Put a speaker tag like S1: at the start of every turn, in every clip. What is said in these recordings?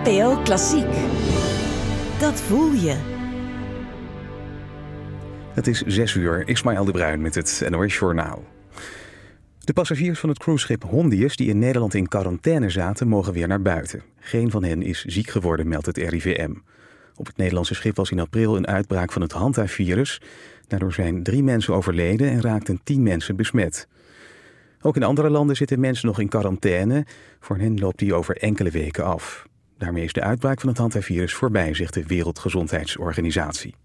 S1: NPO Klassiek. Dat voel je.
S2: Het is 6 uur. Ismaël de Bruin met het NOS Journaal. De passagiers van het cruiseschip Hondius die in Nederland in quarantaine zaten, mogen weer naar buiten. Geen van hen is ziek geworden, meldt het RIVM. Op het Nederlandse schip was in april een uitbraak van het Hanta-virus. Daardoor zijn 3 mensen overleden en raakten 10 mensen besmet. Ook in andere landen zitten mensen nog in quarantaine. Voor hen loopt die over enkele weken af. Daarmee is de uitbraak van het Hanta-virus voorbij, zegt de Wereldgezondheidsorganisatie.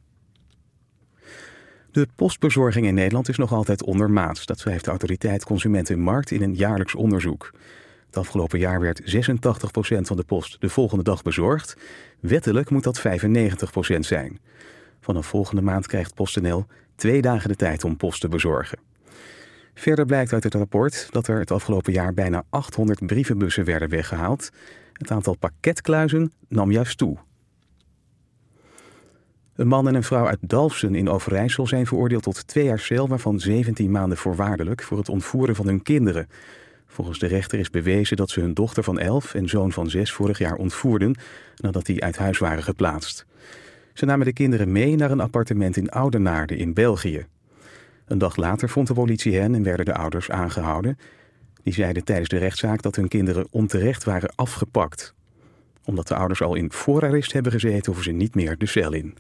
S2: De postbezorging in Nederland is nog altijd ondermaats. Dat schrijft de autoriteit Consumentenmarkt in een jaarlijks onderzoek. Het afgelopen jaar werd 86% van de post de volgende dag bezorgd. Wettelijk moet dat 95% zijn. Vanaf volgende maand krijgt PostNL 2 dagen de tijd om post te bezorgen. Verder blijkt uit het rapport dat er het afgelopen jaar bijna 800 brievenbussen werden weggehaald. Het aantal pakketkluizen nam juist toe. Een man en een vrouw uit Dalfsen in Overijssel zijn veroordeeld tot 2 jaar cel, waarvan 17 maanden voorwaardelijk, voor het ontvoeren van hun kinderen. Volgens de rechter is bewezen dat ze hun dochter van 11 en zoon van 6 vorig jaar ontvoerden nadat die uit huis waren geplaatst. Ze namen de kinderen mee naar een appartement in Oudenaarde in België. Een dag later vond de politie hen en werden de ouders aangehouden. Die zeiden tijdens de rechtszaak dat hun kinderen onterecht waren afgepakt. Omdat de ouders al in voorarrest hebben gezeten, hoeven ze niet meer de cel in.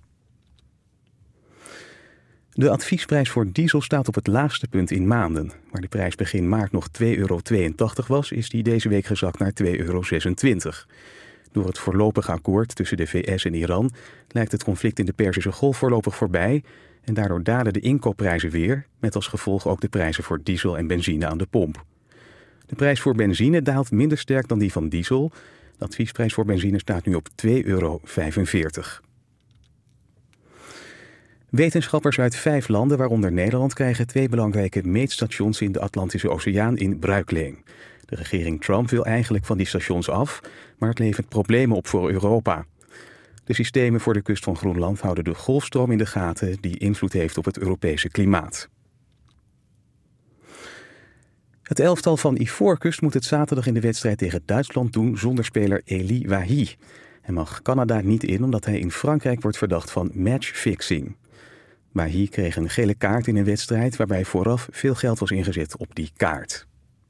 S2: De adviesprijs voor diesel staat op het laagste punt in maanden. Waar de prijs begin maart nog €2,82 was, is die deze week gezakt naar €2,26. Door het voorlopige akkoord tussen de VS en Iran lijkt het conflict in de Perzische Golf voorlopig voorbij en daardoor dalen de inkoopprijzen weer, met als gevolg ook de prijzen voor diesel en benzine aan de pomp. De prijs voor benzine daalt minder sterk dan die van diesel. De adviesprijs voor benzine staat nu op €2,45. Wetenschappers uit 5 landen, waaronder Nederland, krijgen 2 belangrijke meetstations in de Atlantische Oceaan in bruikleen. De regering Trump wil eigenlijk van die stations af, maar het levert problemen op voor Europa. De systemen voor de kust van Groenland houden de golfstroom in de gaten die invloed heeft op het Europese klimaat. Het elftal van Ivoorkust moet het zaterdag in de wedstrijd tegen Duitsland doen zonder speler Eli Wahi. Hij mag Canada niet in omdat hij in Frankrijk wordt verdacht van matchfixing. Wahi kreeg een gele kaart in een wedstrijd waarbij vooraf veel geld was ingezet op die kaart.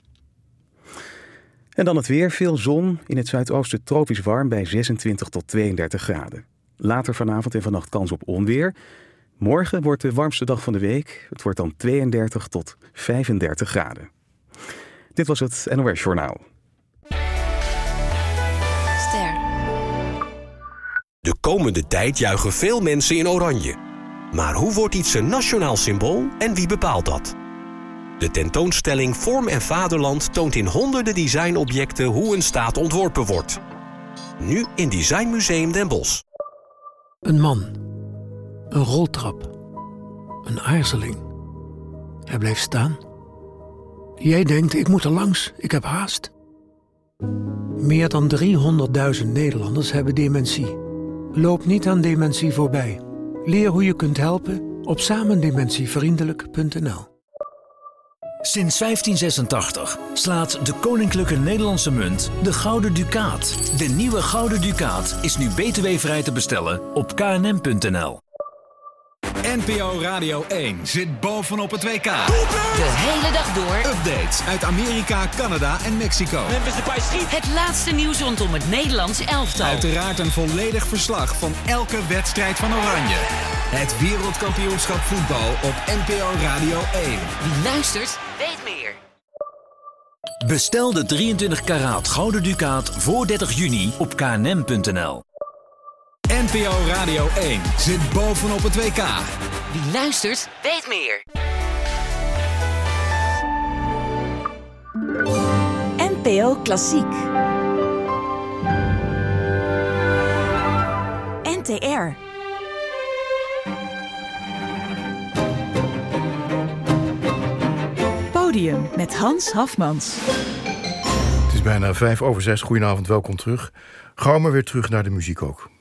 S2: En dan het weer, veel zon, in het zuidoosten tropisch warm bij 26 tot 32 graden. Later vanavond en vannacht kans op onweer. Morgen wordt de warmste dag van de week. Het wordt dan 32 tot 35 graden. Dit was het NOS Journaal.
S3: Ster. De komende tijd juichen veel mensen in oranje. Maar hoe wordt iets een nationaal symbool en wie bepaalt dat? De tentoonstelling Vorm en Vaderland toont in honderden designobjecten hoe een staat ontworpen wordt. Nu in Design Museum Den Bosch.
S4: Een man. Een roltrap. Een aarzeling. Hij blijft staan. Jij denkt, ik moet er langs, ik heb haast. Meer dan 300.000 Nederlanders hebben dementie. Loop niet aan dementie voorbij. Leer hoe je kunt helpen op samendementievriendelijk.nl.
S5: Sinds 1586 slaat de Koninklijke Nederlandse Munt de Gouden Ducaat. De nieuwe Gouden Ducaat is nu btw-vrij te bestellen op knm.nl.
S6: NPO Radio 1 zit bovenop het WK.
S7: De hele dag door.
S6: Updates uit Amerika, Canada en Mexico.
S7: Het laatste nieuws rondom het Nederlands elftal.
S6: Uiteraard een volledig verslag van elke wedstrijd van Oranje. Het wereldkampioenschap voetbal op NPO Radio 1.
S7: Wie luistert, weet meer.
S5: Bestel de 23 karaat Gouden Ducaat voor 30 juni op knm.nl.
S6: NPO Radio 1 zit bovenop het WK.
S7: Wie luistert, weet meer.
S1: NPO Klassiek. NTR. Podium met Hans Hafmans.
S8: Het is bijna 5:05. Goedenavond, welkom terug. Gauw maar weer terug naar de muziek ook.